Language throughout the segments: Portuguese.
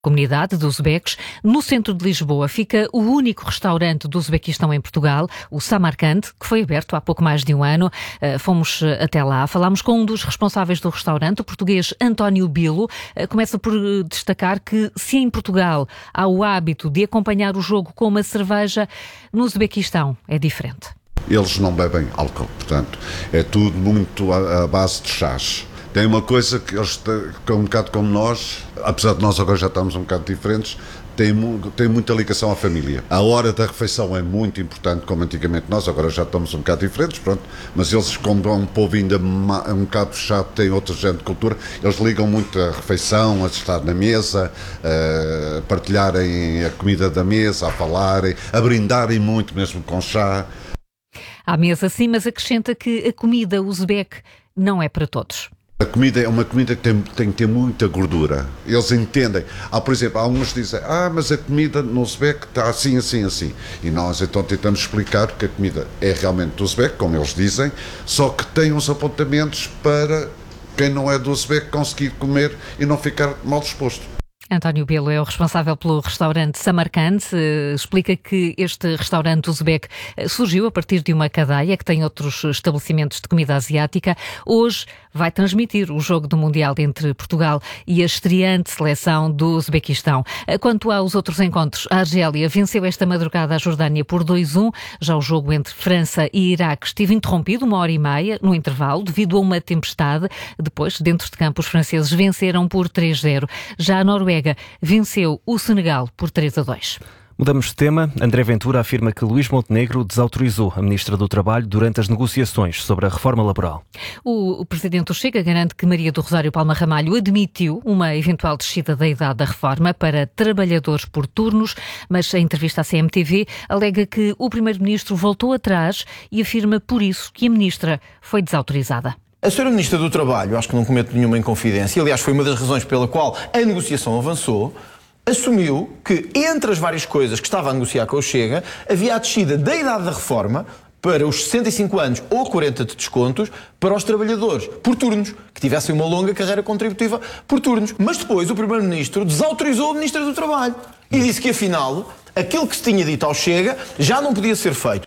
comunidade de uzbeques. No centro de Lisboa fica o único restaurante do Uzbequistão em Portugal, o Samarkand, que foi aberto há pouco mais de um ano. Fomos até lá, falámos com um dos responsáveis do restaurante, o português António Bilo. Começa por destacar que se em Portugal há o hábito de acompanhar o jogo com uma cerveja, no Uzbequistão é diferente. Eles não bebem álcool, portanto, é tudo muito à base de chás. Tem uma coisa que eles têm um bocado como nós, apesar de nós agora já estamos um bocado diferentes, tem muita ligação à família. A hora da refeição é muito importante, como antigamente nós, agora já estamos um bocado diferentes, pronto, mas eles, como é um povo ainda um bocado fechado, tem outro género de cultura, eles ligam muito à refeição, a estar na mesa, a partilharem a comida da mesa, a falarem, a brindarem muito, mesmo com chá. À mesa sim, mas acrescenta que a comida uzbeque não é para todos. A comida é uma comida que tem que ter muita gordura. Eles entendem. Por exemplo, há uns que dizem, mas a comida no Uzbeque está assim, assim, assim. E nós então tentamos explicar que a comida é realmente do Uzbeque, como eles dizem, só que tem uns apontamentos para quem não é do Uzbeque conseguir comer e não ficar mal disposto. António Bilo é o responsável pelo restaurante Samarkand. Explica que este restaurante uzbeque surgiu a partir de uma cadeia que tem outros estabelecimentos de comida asiática. Hoje vai transmitir o jogo do Mundial entre Portugal e a estreante seleção do Uzbequistão. Quanto aos outros encontros, a Argélia venceu esta madrugada a Jordânia por 2-1. Já o jogo entre França e Iraque esteve interrompido 1h30 no intervalo devido a uma tempestade. Depois, dentro de campo, os franceses venceram por 3-0. Já a Noruega venceu o Senegal por 3-2. Mudamos de tema. André Ventura afirma que Luís Montenegro desautorizou a Ministra do Trabalho durante as negociações sobre a reforma laboral. O Presidente do Chega garante que Maria do Rosário Palma Ramalho admitiu uma eventual descida da idade da reforma para trabalhadores por turnos, mas a entrevista à CMTV alega que o Primeiro-Ministro voltou atrás e afirma por isso que a Ministra foi desautorizada. A Sra. Ministra do Trabalho, acho que não cometo nenhuma inconfidência, aliás foi uma das razões pela qual a negociação avançou, assumiu que entre as várias coisas que estava a negociar com o Chega, havia a descida da idade da reforma para os 65 anos ou 40 de descontos para os trabalhadores por turnos, que tivessem uma longa carreira contributiva por turnos. Mas depois o Primeiro-Ministro desautorizou a Ministra do Trabalho e disse que afinal aquilo que se tinha dito ao Chega já não podia ser feito.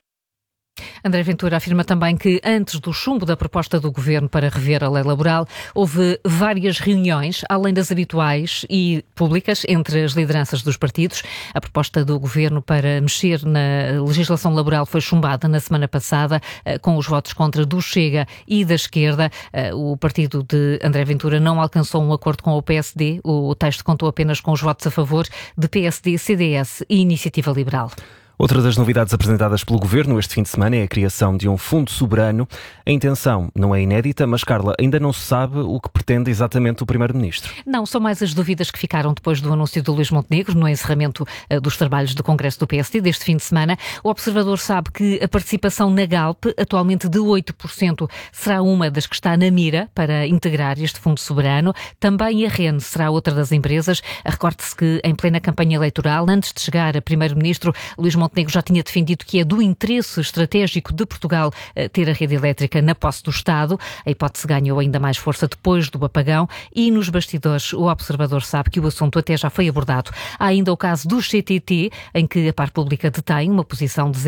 André Ventura afirma também que antes do chumbo da proposta do Governo para rever a lei laboral, houve várias reuniões, além das habituais e públicas, entre as lideranças dos partidos. A proposta do Governo para mexer na legislação laboral foi chumbada na semana passada, com os votos contra do Chega e da esquerda. O partido de André Ventura não alcançou um acordo com o PSD. O texto contou apenas com os votos a favor de PSD, CDS e Iniciativa Liberal. Outra das novidades apresentadas pelo Governo este fim de semana é a criação de um fundo soberano. A intenção não é inédita, mas, Carla, ainda não se sabe o que pretende exatamente o Primeiro-Ministro. Não, são mais as dúvidas que ficaram depois do anúncio do Luís Montenegro no encerramento dos trabalhos do Congresso do PSD deste fim de semana. O Observador sabe que a participação na Galp, atualmente de 8%, será uma das que está na mira para integrar este fundo soberano. Também a REN será outra das empresas. Recorde-se que, em plena campanha eleitoral, antes de chegar a Primeiro-Ministro, Luís Montenegro já tinha defendido que é do interesse estratégico de Portugal ter a rede elétrica na posse do Estado. A hipótese ganhou ainda mais força depois do apagão e nos bastidores o Observador sabe que o assunto até já foi abordado. Há ainda o caso do CTT, em que a Par Pública detém uma posição de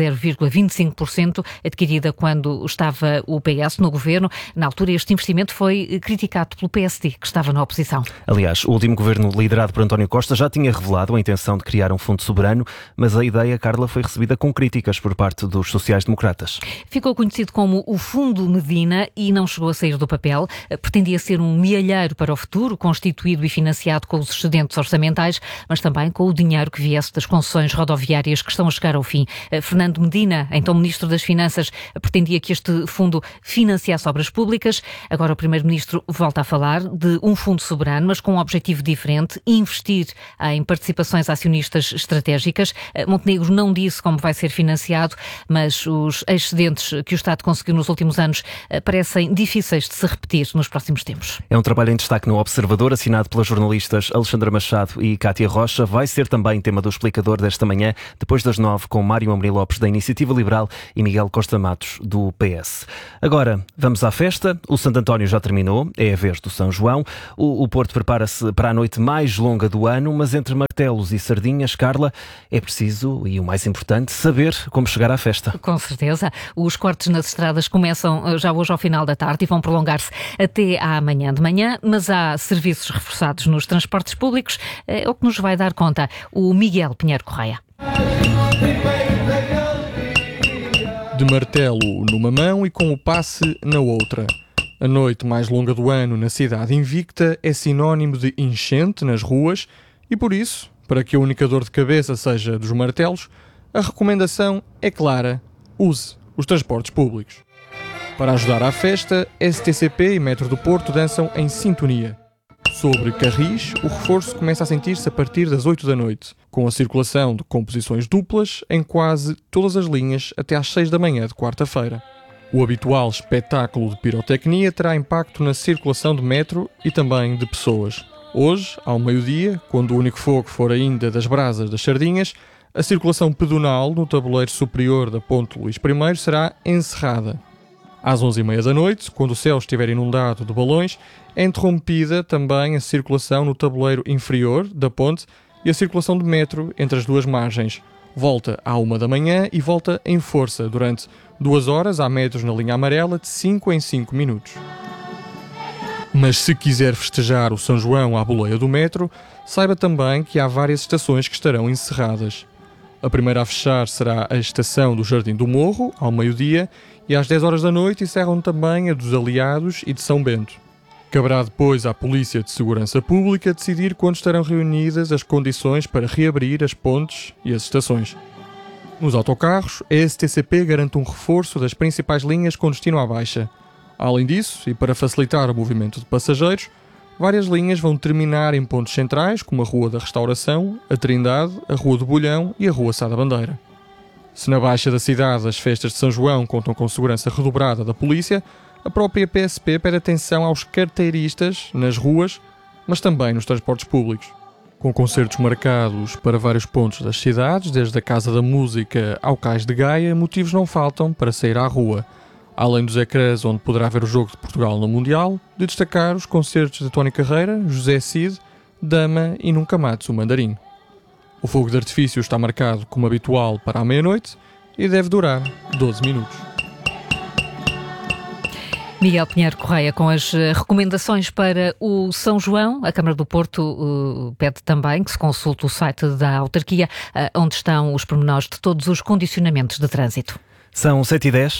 0,25% adquirida quando estava o PS no governo. Na altura este investimento foi criticado pelo PSD, que estava na oposição. Aliás, o último governo liderado por António Costa já tinha revelado a intenção de criar um fundo soberano, mas a ideia, Carla, foi recebida com críticas por parte dos sociais-democratas. Ficou conhecido como o Fundo Medina e não chegou a sair do papel. Pretendia ser um mealheiro para o futuro, constituído e financiado com os excedentes orçamentais, mas também com o dinheiro que viesse das concessões rodoviárias que estão a chegar ao fim. Fernando Medina, então Ministro das Finanças, pretendia que este fundo financiasse obras públicas. Agora o Primeiro-Ministro volta a falar de um fundo soberano, mas com um objetivo diferente: investir em participações acionistas estratégicas. Montenegro não disse como vai ser financiado, mas os excedentes que o Estado conseguiu nos últimos anos parecem difíceis de se repetir nos próximos tempos. É um trabalho em destaque no Observador, assinado pelas jornalistas Alexandra Machado e Cátia Rocha. Vai ser também tema do Explicador desta manhã, depois das 9, com Mário Amorim Lopes, da Iniciativa Liberal, e Miguel Costa Matos, do PS. Agora, vamos à festa. O Santo António já terminou, é a vez do São João. O Porto prepara-se para a noite mais longa do ano, mas entre martelos e sardinhas, Carla, é preciso, e o mais importante, saber como chegar à festa. Com certeza. Os cortes nas estradas começam já hoje ao final da tarde e vão prolongar-se até à manhã de manhã, mas há serviços reforçados nos transportes públicos, é o que nos vai dar conta o Miguel Pinheiro Correia. De martelo numa mão e com o passe na outra. A noite mais longa do ano na cidade invicta é sinónimo de enchente nas ruas e, por isso, para que a única dor de cabeça seja dos martelos, a recomendação é clara: use os transportes públicos. Para ajudar à festa, STCP e Metro do Porto dançam em sintonia. Sobre Carris, o reforço começa a sentir-se a partir das 8 da noite, com a circulação de composições duplas em quase todas as linhas até às 6 da manhã de quarta-feira. O habitual espetáculo de pirotecnia terá impacto na circulação de metro e também de pessoas. Hoje, ao meio-dia, quando o único fogo for ainda das brasas das sardinhas, a circulação pedonal no tabuleiro superior da Ponte Luís I será encerrada. Às 11h30 da noite, quando o céu estiver inundado de balões, é interrompida também a circulação no tabuleiro inferior da ponte e a circulação de metro entre as duas margens. Volta à 1 da manhã e volta em força durante 2 horas. Há metros na linha amarela de 5 em 5 minutos. Mas se quiser festejar o São João à boleia do metro, saiba também que há várias estações que estarão encerradas. A primeira a fechar será a estação do Jardim do Morro, ao meio-dia, e às 10 horas da noite encerram também a dos Aliados e de São Bento. Caberá depois à Polícia de Segurança Pública decidir quando estarão reunidas as condições para reabrir as pontes e as estações. Nos autocarros, a STCP garante um reforço das principais linhas com destino à Baixa. Além disso, e para facilitar o movimento de passageiros, várias linhas vão terminar em pontos centrais, como a Rua da Restauração, a Trindade, a Rua do Bolhão e a Rua Sá da Bandeira. Se na Baixa da cidade as festas de São João contam com segurança redobrada da polícia, a própria PSP pede atenção aos carteiristas nas ruas, mas também nos transportes públicos. Com concertos marcados para vários pontos das cidades, desde a Casa da Música ao Cais de Gaia, motivos não faltam para sair à rua. Além dos ecrãs onde poderá ver o jogo de Portugal no Mundial, de destacar os concertos de Tony Carreira, José Cid, Dama e Nunca Mates o Mandarim. O fogo de artifício está marcado como habitual para a meia-noite e deve durar 12 minutos. Miguel Pinheiro Correia com as recomendações para o São João. A Câmara do Porto pede também que se consulte o site da autarquia, onde estão os pormenores de todos os condicionamentos de trânsito. São 7h10.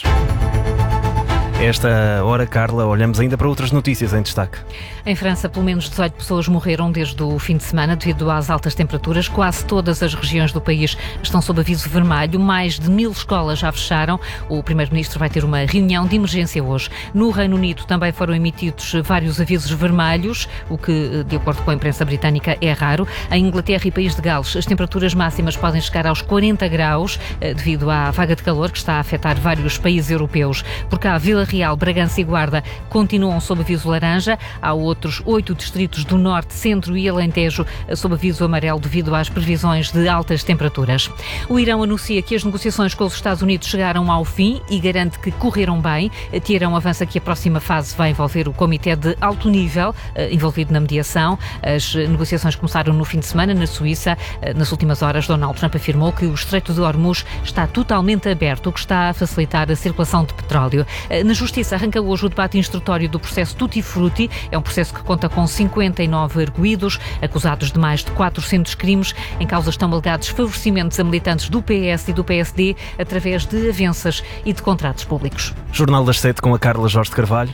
Esta hora, Carla, olhamos ainda para outras notícias em destaque. Em França, pelo menos 18 pessoas morreram desde o fim de semana devido às altas temperaturas. Quase todas as regiões do país estão sob aviso vermelho. Mais de 1000 escolas já fecharam. O Primeiro-Ministro vai ter uma reunião de emergência hoje. No Reino Unido também foram emitidos vários avisos vermelhos, o que, de acordo com a imprensa britânica, é raro. Em Inglaterra e País de Gales, as temperaturas máximas podem chegar aos 40 graus devido à vaga de calor que está a afetar vários países europeus. Por cá, Vila Real, Bragança e Guarda continuam sob aviso laranja. Há outros 8 distritos do Norte, Centro e Alentejo sob aviso amarelo devido às previsões de altas temperaturas. O Irão anuncia que as negociações com os Estados Unidos chegaram ao fim e garante que correram bem. Teherão avança que a próxima fase vai envolver o Comitê de Alto Nível envolvido na mediação. As negociações começaram no fim de semana na Suíça. Nas últimas horas, Donald Trump afirmou que o Estreito de Hormuz está totalmente aberto, o que está a facilitar a circulação de petróleo. Na Justiça arranca hoje o debate instrutório do processo Tutti Frutti. É um processo que conta com 59 arguidos, acusados de mais de 400 crimes. Em causa estão alegados favorecimentos a militantes do PS e do PSD através de avanças e de contratos públicos. Jornal das 7 com a Carla Jorge de Carvalho.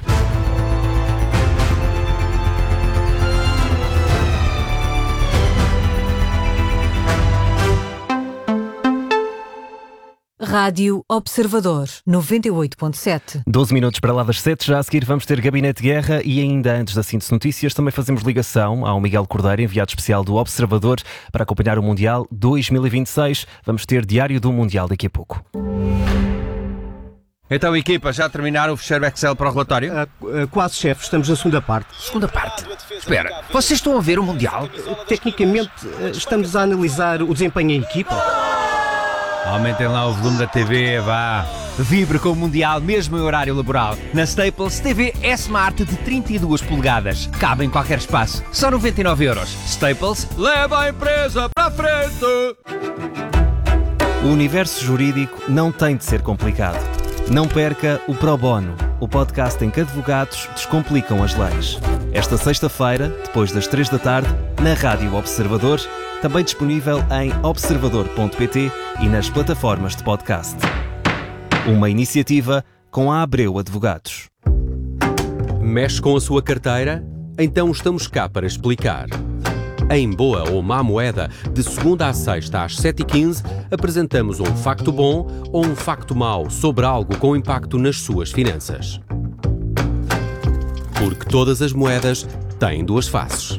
Rádio Observador 98.7. 12 minutos para lá das 7, já a seguir vamos ter Gabinete de Guerra e ainda antes da síntese notícias também fazemos ligação ao Miguel Cordeiro, enviado especial do Observador para acompanhar o Mundial 2026. Vamos ter Diário do Mundial daqui a pouco. Então, equipa, já terminaram o fecheiro Excel para o relatório? Quase, chefe. Estamos na segunda parte. Segunda parte? Espera, vocês estão a ver o Mundial? Tecnicamente, estamos a analisar o desempenho em equipa. Aumentem lá o volume da TV, vá. Vibre com o Mundial mesmo em horário laboral. Na Staples, TV S-Smart de 32 polegadas. Cabe em qualquer espaço. Só 99€. Staples, leva a empresa para a frente! O universo jurídico não tem de ser complicado. Não perca o Pro Bono, o podcast em que advogados descomplicam as leis. Esta sexta-feira, depois das 3 da tarde, na Rádio Observador, também disponível em observador.pt e nas plataformas de podcast. Uma iniciativa com a Abreu Advogados. Mexe com a sua carteira? Então estamos cá para explicar. Em Boa ou Má Moeda, de segunda à sexta às 7h15, apresentamos um facto bom ou um facto mau sobre algo com impacto nas suas finanças. Porque todas as moedas têm duas faces.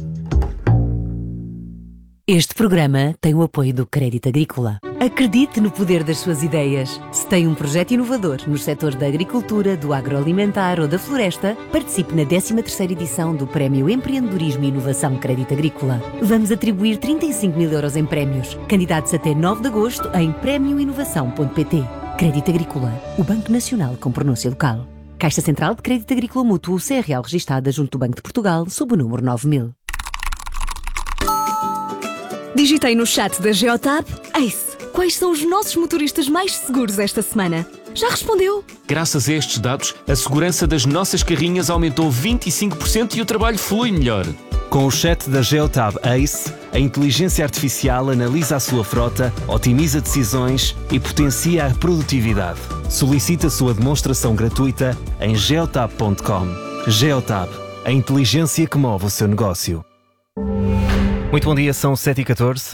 Este programa tem o apoio do Crédito Agrícola. Acredite no poder das suas ideias. Se tem um projeto inovador nos setores da agricultura, do agroalimentar ou da floresta, participe na 13ª edição do Prémio Empreendedorismo e Inovação Crédito Agrícola. Vamos atribuir 35.000€ em prémios. Candidatos até 9 de agosto em premioinovação.pt. Crédito Agrícola, o Banco Nacional com pronúncia local. Caixa Central de Crédito Agrícola Mútuo, CRL registada junto do Banco de Portugal, sob o número 9000. Digitei no chat da Geotab, Ace, quais são os nossos motoristas mais seguros esta semana? Já respondeu? Graças a estes dados, a segurança das nossas carrinhas aumentou 25% e o trabalho flui melhor. Com o chat da Geotab Ace, a inteligência artificial analisa a sua frota, otimiza decisões e potencia a produtividade. Solicite a sua demonstração gratuita em geotab.com. Geotab, a inteligência que move o seu negócio. Muito bom dia, são 7h14.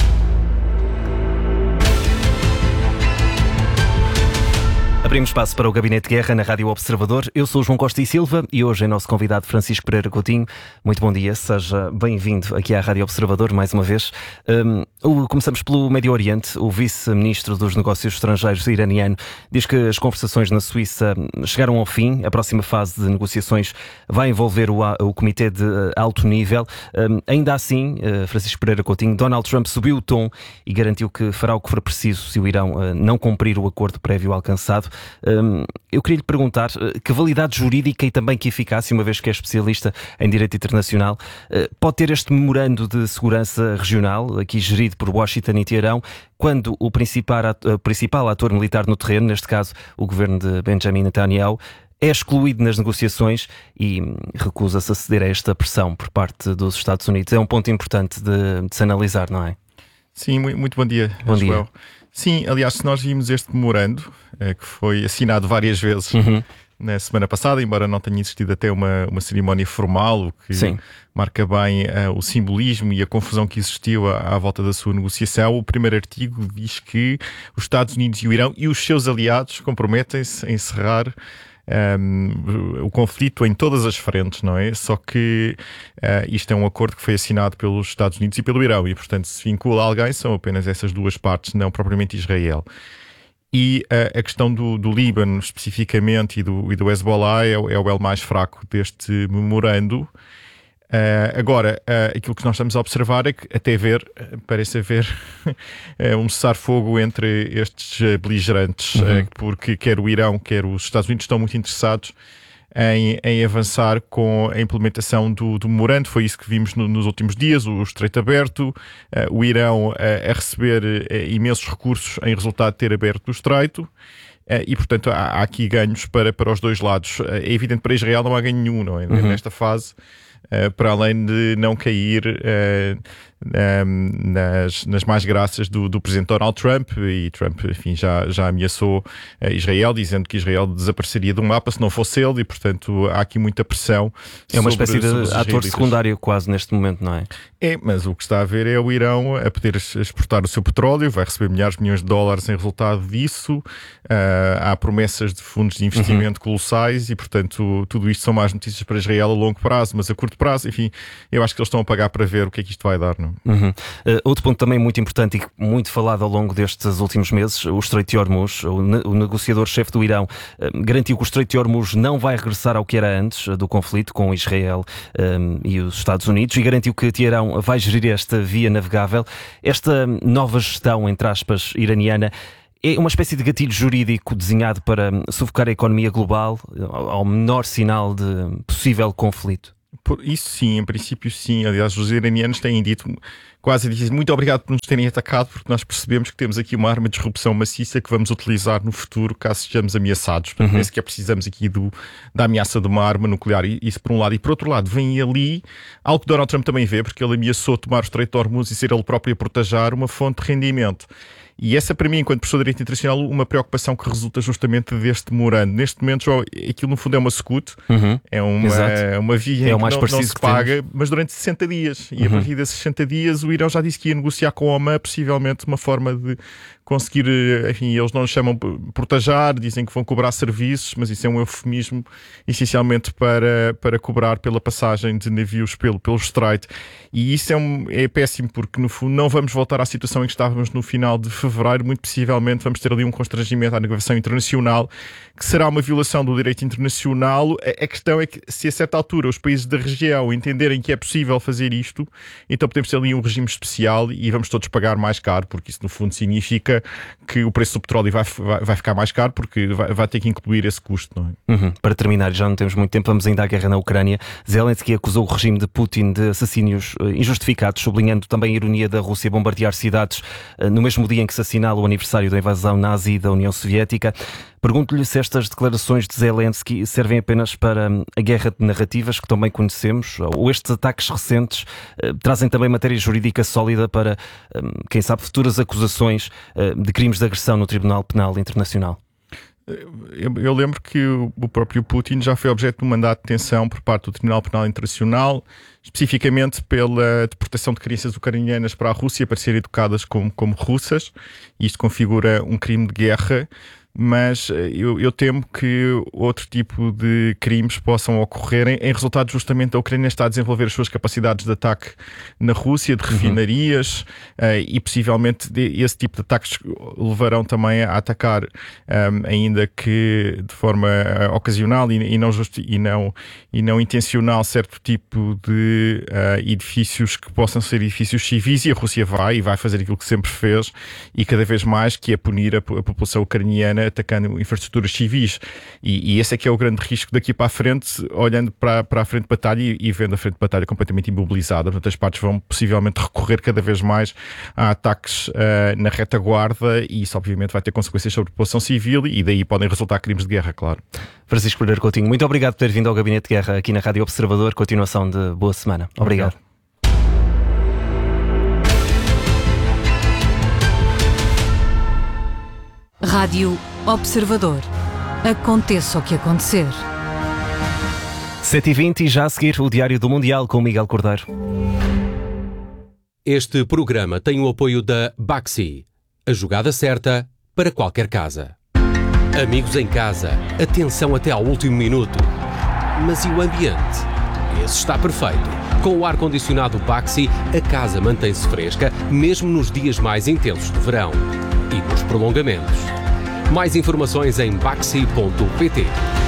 Abrimos espaço para o Gabinete de Guerra na Rádio Observador. Eu sou o João Costa e Silva e hoje é nosso convidado Francisco Pereira Coutinho. Muito bom dia, seja bem-vindo aqui à Rádio Observador mais uma vez. Começamos pelo Médio Oriente. O vice-ministro dos Negócios Estrangeiros iraniano diz que as conversações na Suíça chegaram ao fim. A próxima fase de negociações vai envolver o Comitê de Alto Nível. Ainda assim, Francisco Pereira Coutinho, Donald Trump subiu o tom e garantiu que fará o que for preciso se o Irão não cumprir o acordo prévio alcançado. Eu queria lhe perguntar que validade jurídica e também que eficácia, uma vez que é especialista em direito internacional, pode ter este memorando de segurança regional, aqui gerido por Washington e Teherão, quando o principal ator militar no terreno, neste caso o governo de Benjamin Netanyahu, é excluído nas negociações e recusa-se a ceder a esta pressão por parte dos Estados Unidos. É um ponto importante de se analisar, não é? Sim, muito bom dia. Bom dia. Sim, aliás, se nós vimos este memorando, que foi assinado várias vezes na semana passada, embora não tenha existido até uma cerimónia formal, o que marca bem o simbolismo e a confusão que existiu à volta da sua negociação. O primeiro artigo diz que os Estados Unidos e o Irão e os seus aliados comprometem-se a encerrar o conflito em todas as frentes, não é? Só que isto é um acordo que foi assinado pelos Estados Unidos e pelo Irão e, portanto, se vincula alguém, são apenas essas duas partes, não propriamente Israel. E a questão do Líbano, especificamente, e do Hezbollah é o elo mais fraco deste memorando. Agora, aquilo que nós estamos a observar é que, até ver, parece haver um cessar-fogo entre estes beligerantes, porque quer o Irão, quer os Estados Unidos estão muito interessados em avançar com a implementação do memorando. Foi isso que vimos nos últimos dias, o Estreito aberto, o Irão a receber imensos recursos em resultado de ter aberto o Estreito. E, portanto, há aqui ganhos para os dois lados. É evidente, para Israel não há ganho nenhum, não é? Nesta fase, para além de não cair nas mais graças do presidente Donald Trump, e Trump, enfim, já ameaçou Israel, dizendo que Israel desapareceria do mapa se não fosse ele, e portanto há aqui muita pressão. É uma espécie de ator secundário quase neste momento, não é? É, mas o que está a ver é o Irão a poder exportar o seu petróleo, vai receber milhares de milhões de dólares em resultado disso, há promessas de fundos de investimento colossais, e portanto tudo isto são más notícias para Israel a longo prazo, mas a curto prazo, enfim, eu acho que eles estão a pagar para ver o que é que isto vai dar, não? Outro ponto também muito importante e muito falado ao longo destes últimos meses, o Estreito de Hormuz. O negociador-chefe do Irão garantiu que o Estreito de Hormuz não vai regressar ao que era antes do conflito com Israel e os Estados Unidos, e garantiu que Teherão vai gerir esta via navegável. Esta nova gestão, entre aspas, iraniana, é uma espécie de gatilho jurídico desenhado para sufocar a economia global ao menor sinal de possível conflito? Isso sim, em princípio sim. Aliás, os iranianos têm dito, quase dizem, muito obrigado por nos terem atacado, porque nós percebemos que temos aqui uma arma de disrupção maciça que vamos utilizar no futuro caso sejamos ameaçados. Portanto, nem sequer precisamos aqui da ameaça de uma arma nuclear. Isso por um lado. E por outro lado, vem ali algo que Donald Trump também vê, porque ele ameaçou tomar o Estreito de Hormuz e ser ele próprio a proteger uma fonte de rendimento. E essa, para mim, enquanto professor de Direito Internacional, uma preocupação que resulta justamente deste memorando. Neste momento, aquilo no fundo é uma SCUT, é uma via em que não se paga, mas durante 60 dias. E a partir desses 60 dias, o Irão já disse que ia negociar com a OMA, possivelmente uma forma de conseguir, enfim, eles não nos chamam proteger, dizem que vão cobrar serviços, mas isso é um eufemismo, essencialmente para cobrar pela passagem de navios pelo Estreito. E isso é péssimo, porque no fundo não vamos voltar à situação em que estávamos no final de fevereiro. Muito possivelmente vamos ter ali um constrangimento à navegação internacional, que será uma violação do direito internacional. A questão é que, se a certa altura os países da região entenderem que é possível fazer isto, então podemos ter ali um regime especial e vamos todos pagar mais caro, porque isso no fundo significa que o preço do petróleo vai ficar mais caro, porque vai ter que incluir esse custo, não é? Para terminar, já não temos muito tempo, vamos ainda à guerra na Ucrânia. Zelensky acusou o regime de Putin de assassínios injustificados, sublinhando também a ironia da Rússia bombardear cidades no mesmo dia em que se assinala o aniversário da invasão nazi da União Soviética. Pergunto-lhe se estas declarações de Zelensky servem apenas para a guerra de narrativas que também conhecemos, ou estes ataques recentes trazem também matéria jurídica sólida para, quem sabe, futuras acusações de crimes de agressão no Tribunal Penal Internacional? Eu lembro que o próprio Putin já foi objeto de um mandato de detenção por parte do Tribunal Penal Internacional, especificamente pela deportação de crianças ucranianas para a Rússia para serem educadas como russas. Isto configura um crime de guerra, mas eu temo que outro tipo de crimes possam ocorrer em resultado justamente da Ucrânia estar a desenvolver as suas capacidades de ataque na Rússia, de refinarias, e possivelmente esse tipo de ataques levarão também a atacar, ainda que de forma ocasional e não intencional, certo tipo de edifícios que possam ser edifícios civis, e a Rússia vai fazer aquilo que sempre fez, e cada vez mais, que é punir a população ucraniana atacando infraestruturas civis, e esse é que é o grande risco daqui para a frente, olhando para a frente de batalha e vendo a frente de batalha completamente imobilizada. Portanto, as partes vão possivelmente recorrer cada vez mais a ataques na retaguarda, e isso obviamente vai ter consequências sobre a população civil, e daí podem resultar crimes de guerra, claro. Francisco Pereira Coutinho, muito obrigado por ter vindo ao Gabinete de Guerra aqui na Rádio Observador. Continuação de boa semana. Obrigado. Rádio Observador. Aconteça o que acontecer. 7h20 e já a seguir o Diário do Mundial com Miguel Cordeiro. Este programa tem o apoio da Baxi, a jogada certa para qualquer casa. Amigos em casa, atenção até ao último minuto. Mas e o ambiente? Esse está perfeito. Com o ar-condicionado Baxi, a casa mantém-se fresca, mesmo nos dias mais intensos de verão e nos prolongamentos. Mais informações em baxi.pt.